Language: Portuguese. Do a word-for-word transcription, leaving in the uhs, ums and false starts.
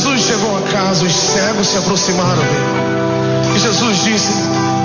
Jesus chegou a casa, os cegos se aproximaram dele. E Jesus disse: